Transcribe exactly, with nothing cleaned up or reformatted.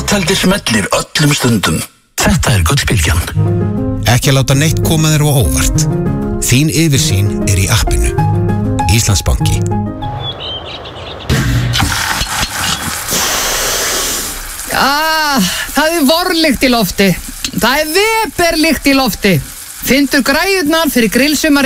Flottaldi smellir öllum stundum. Þetta er Gullbylgjan. Ekki láta neitt koma þér á óvart. Þín yfirsýn er í appinu. Íslandsbanki. Ah, það er vorlykt í lofti. Það er veberlykt í lofti. Fyndu græjurnar fyrir grillsumar